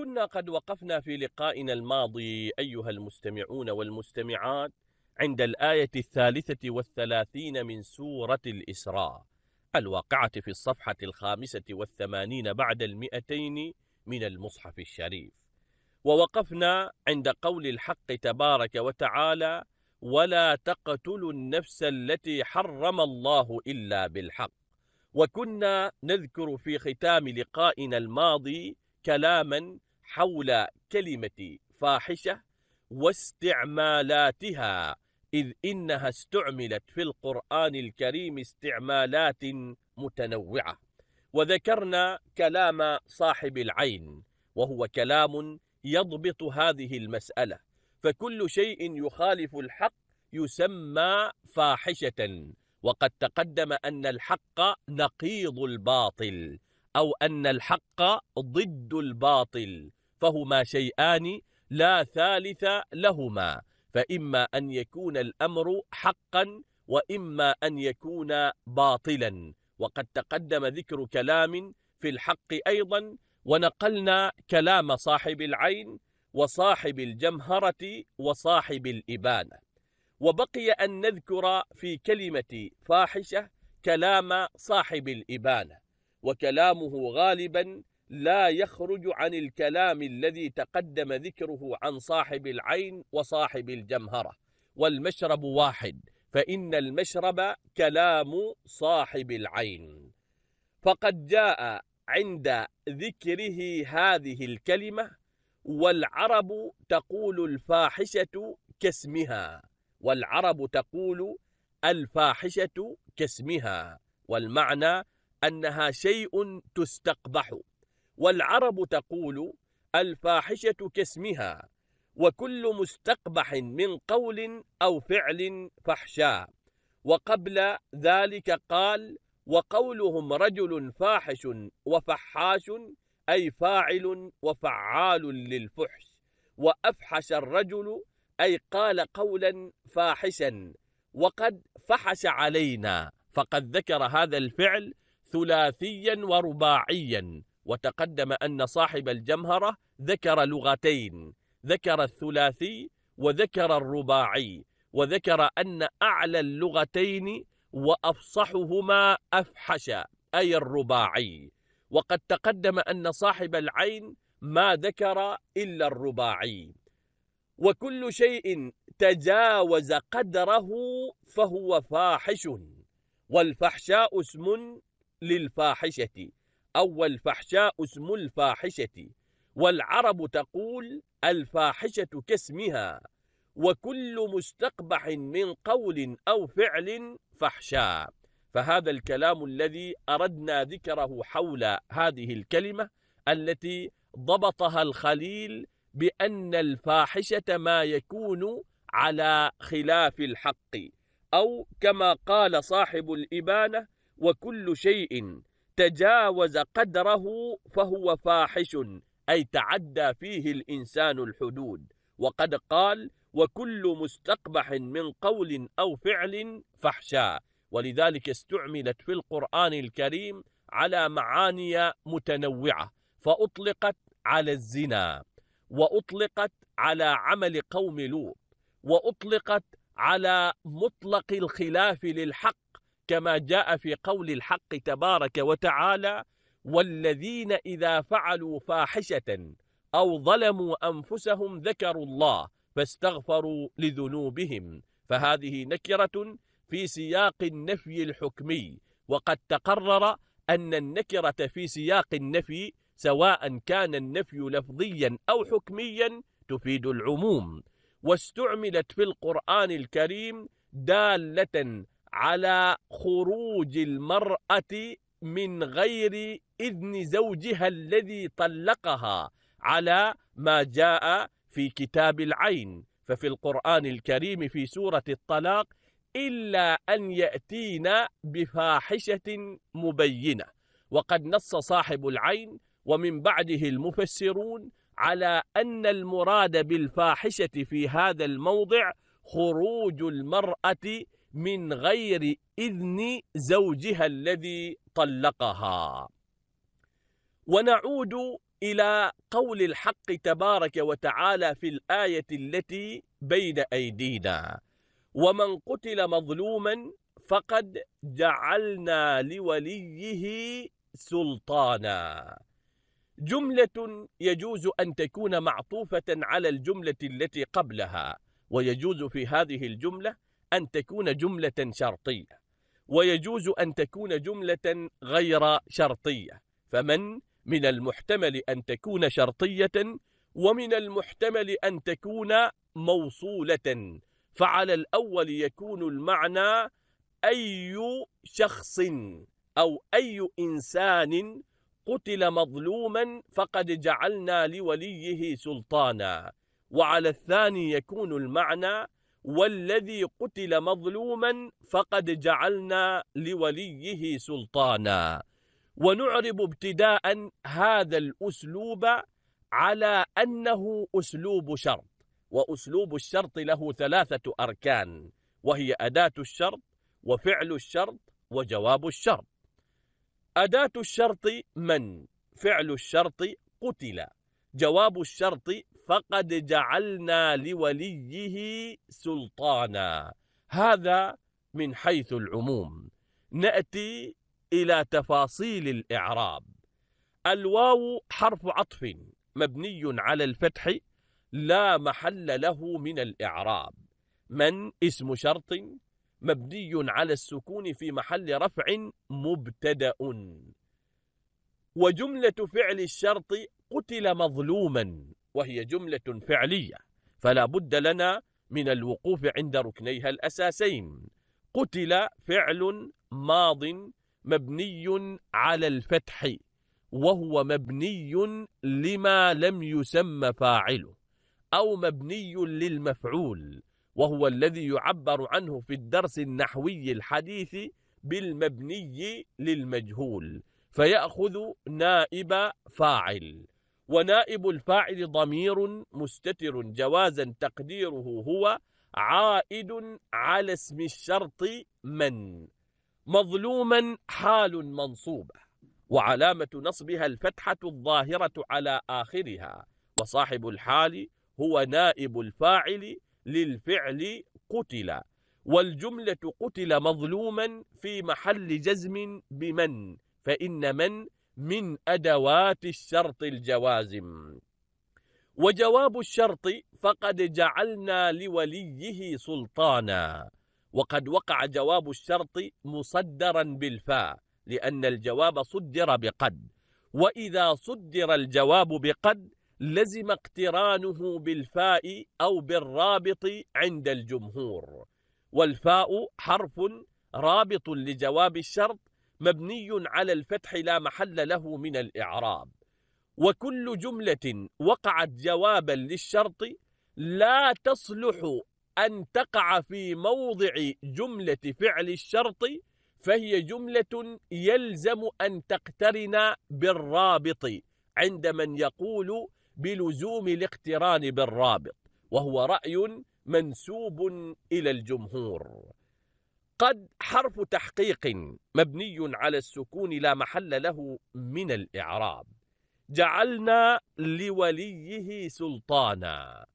كنا قد وقفنا في لقائنا الماضي أيها المستمعون والمستمعات عند الآية 33 من سورة الإسراء الواقعة في الصفحة 85 بعد 200 من المصحف الشريف، ووقفنا عند قول الحق تبارك وتعالى: ولا تقتلوا النفس التي حرم الله إلا بالحق. وكنا نذكر في ختام لقائنا الماضي كلاما حول كلمة فاحشة واستعمالاتها، إذ إنها استعملت في القرآن الكريم استعمالات متنوعة. وذكرنا كلام صاحب العين، وهو كلام يضبط هذه المسألة، فكل شيء يخالف الحق يسمى فاحشة. وقد تقدم أن الحق نقيض الباطل، أو أن الحق ضد الباطل، فهما شيئان لا ثالث لهما، فإما أن يكون الأمر حقا وإما أن يكون باطلا. وقد تقدم ذكر كلام في الحق أيضا، ونقلنا كلام صاحب العين وصاحب الجمهرة وصاحب الإبانة. وبقي أن نذكر في كلمة فاحشة كلام صاحب الإبانة، وكلامه غالبا لا يخرج عن الكلام الذي تقدم ذكره عن صاحب العين وصاحب الجمهرة، والمشرب واحد، فإن المشرب كلام صاحب العين. فقد جاء عند ذكره هذه الكلمة: والعرب تقول الفاحشة كاسمها، والعرب تقول الفاحشة كاسمها، والمعنى أنها شيء تستقبح. والعرب تقول الفاحشة كاسمها، وكل مستقبح من قول أو فعل فحشاء. وقبل ذلك قال: وقولهم رجل فاحش وفحاش، أي فاعل وفعال للفحش. وأفحش الرجل أي قال قولا فاحشا، وقد فحش علينا، فقد ذكر هذا الفعل ثلاثيا ورباعيا. وتقدم أن صاحب الجمهرة ذكر لغتين، ذكر الثلاثي وذكر الرباعي، وذكر أن أعلى اللغتين وأفصحهما أفحش أي الرباعي. وقد تقدم أن صاحب العين ما ذكر إلا الرباعي. وكل شيء تجاوز قدره فهو فاحش، والفحشاء اسم للفاحشة، أو الفحشاء اسم الفاحشة. والعرب تقول الفاحشة كاسمها، وكل مستقبح من قول أو فعل فحشاء. فهذا الكلام الذي أردنا ذكره حول هذه الكلمة التي ضبطها الخليل بأن الفاحشة ما يكون على خلاف الحق، أو كما قال صاحب الإبانة: وكل شيء تجاوز قدره فهو فاحش، أي تعدى فيه الإنسان الحدود. وقد قال: وكل مستقبح من قول أو فعل فحشاء. ولذلك استعملت في القرآن الكريم على معاني متنوعة، فأطلقت على الزنا، وأطلقت على عمل قوم لوط، وأطلقت على مطلق الخلاف للحق، كما جاء في قول الحق تبارك وتعالى: والذين إذا فعلوا فاحشة أو ظلموا أنفسهم ذكروا الله فاستغفروا لذنوبهم. فهذه نكرة في سياق النفي الحكمي، وقد تقرر أن النكرة في سياق النفي سواء كان النفي لفظيا أو حكميا تفيد العموم. واستعملت في القرآن الكريم دالة على خروج المرأة من غير إذن زوجها الذي طلقها، على ما جاء في كتاب العين. ففي القرآن الكريم في سورة الطلاق: إلا أن يأتينا بفاحشة مبينة. وقد نص صاحب العين ومن بعده المفسرون على أن المراد بالفاحشة في هذا الموضع خروج المرأة من غير إذن زوجها الذي طلقها. ونعود إلى قول الحق تبارك وتعالى في الآية التي بين أيدينا: ومن قتل مظلوما فقد جعلنا لوليه سلطانا. جملة يجوز أن تكون معطوفة على الجملة التي قبلها، ويجوز في هذه الجملة أن تكون جملة شرطية، ويجوز أن تكون جملة غير شرطية. فمن المحتمل أن تكون شرطية، ومن المحتمل أن تكون موصولة. فعلى الأول يكون المعنى أي شخص أو أي إنسان قتل مظلوما فقد جعلنا لوليه سلطانا، وعلى الثاني يكون المعنى والذي قتل مظلوما فقد جعلنا لوليه سلطانا. ونعرب ابتداء هذا الأسلوب على أنه أسلوب شرط، وأسلوب الشرط له 3 أركان، وهي أداة الشرط وفعل الشرط وجواب الشرط. أداة الشرط من، فعل الشرط قتل، جواب الشرط فقد جعلنا لوليه سلطانا. هذا من حيث العموم. نأتي إلى تفاصيل الإعراب. الواو حرف عطف مبني على الفتح لا محل له من الإعراب. من اسم شرط مبني على السكون في محل رفع مبتدأ. وجملة فعل الشرط قتل مظلوما، وهي جملة فعلية، فلا بد لنا من الوقوف عند ركنيها الأساسين. قتل فعل ماض مبني على الفتح، وهو مبني لما لم يسمى فاعله، أو مبني للمفعول، وهو الذي يعبر عنه في الدرس النحوي الحديث بالمبني للمجهول، فيأخذ نائب فاعل. ونائب الفاعل ضمير مستتر جوازا تقديره هو عائد على اسم الشرط من. مظلوما حال منصوبة، وعلامة نصبها الفتحة الظاهرة على آخرها، وصاحب الحال هو نائب الفاعل للفعل قتل. والجملة قتل مظلوما في محل جزم بمن، فإن من أدوات الشرط الجوازم. وجواب الشرط فقد جعلنا لوليه سلطانا. وقد وقع جواب الشرط مصدرا بالفاء، لأن الجواب صدر بقد، وإذا صدر الجواب بقد لزم اقترانه بالفاء أو بالرابط عند الجمهور. والفاء حرف رابط لجواب الشرط مبني على الفتح لا محل له من الإعراب. وكل جملة وقعت جوابا للشرط لا تصلح أن تقع في موضع جملة فعل الشرط، فهي جملة يلزم أن تقترن بالرابط عند من يقول بلزوم الاقتران بالرابط، وهو رأي منسوب إلى الجمهور. قد حرف تحقيق مبني على السكون لا محل له من الإعراب. جعلنا لوليه سلطانا.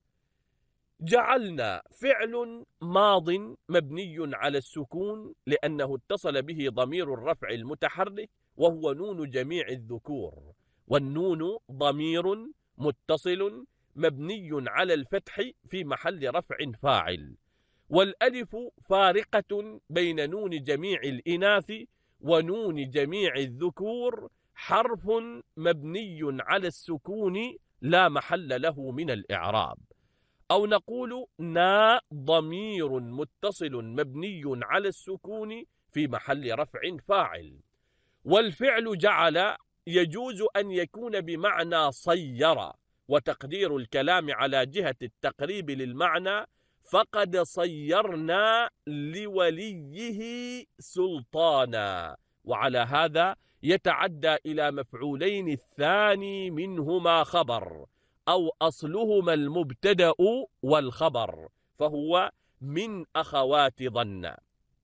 جعلنا فعل ماض مبني على السكون لأنه اتصل به ضمير الرفع المتحرك وهو نون جميع الذكور، والنون ضمير متصل مبني على الفتح في محل رفع فاعل. والألف فارقة بين نون جميع الإناث ونون جميع الذكور، حرف مبني على السكون لا محل له من الإعراب. أو نقول نا ضمير متصل مبني على السكون في محل رفع فاعل. والفعل جعل يجوز أن يكون بمعنى صير، وتقدير الكلام على جهة التقريب للمعنى فقد صيرنا لوليه سلطانا، وعلى هذا يتعدى إلى مفعولين الثاني منهما خبر، أو أصلهما المبتدأ والخبر، فهو من أخوات ظن.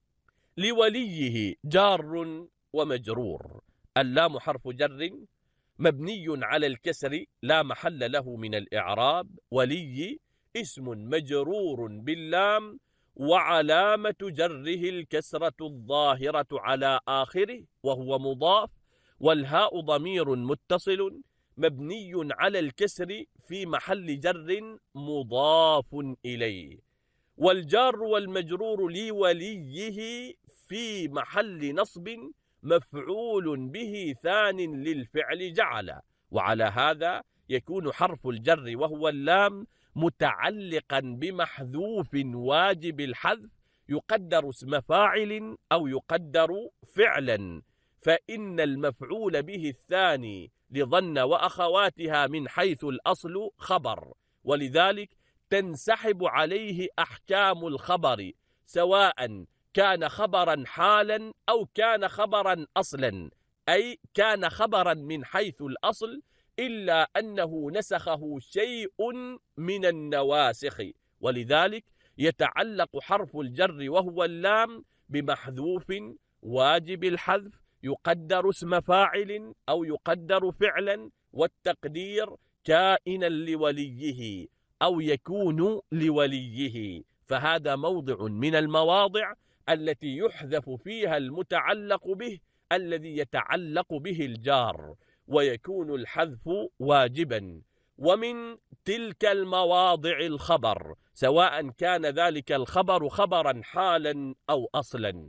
لوليه جار ومجرور. اللام حرف جر مبني على الكسر لا محل له من الإعراب. ولي اسم مجرور باللام وعلامة جره الكسرة الظاهرة على آخره وهو مضاف، والهاء ضمير متصل مبني على الكسر في محل جر مضاف إليه. والجار والمجرور لوليه في محل نصب مفعول به ثان للفعل جعل. وعلى هذا يكون حرف الجر وهو اللام متعلقا بمحذوف واجب الحذف يقدر اسم فاعل أو يقدر فعلا، فإن المفعول به الثاني لظن وأخواتها من حيث الأصل خبر، ولذلك تنسحب عليه أحكام الخبر سواء كان خبرا حالا أو كان خبرا أصلا، أي كان خبرا من حيث الأصل إلا أنه نسخه شيء من النواسخ، ولذلك يتعلق حرف الجر وهو اللام بمحذوف واجب الحذف يقدر اسم فاعل أو يقدر فعلا، والتقدير كائنا لوليه أو يكون لوليه. فهذا موضع من المواضع التي يحذف فيها المتعلق به الذي يتعلق به الجار ويكون الحذف واجبا. ومن تلك المواضع الخبر سواء كان ذلك الخبر خبرا حالا أو أصلا.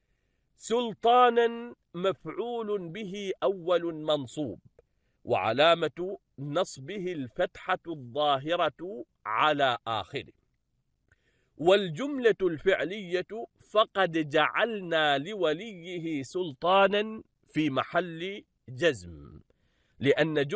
سلطانا مفعول به أول منصوب وعلامة نصبه الفتحة الظاهرة على آخره. والجملة الفعلية فقد جعلنا لوليه سلطانا في محل جزم، لأن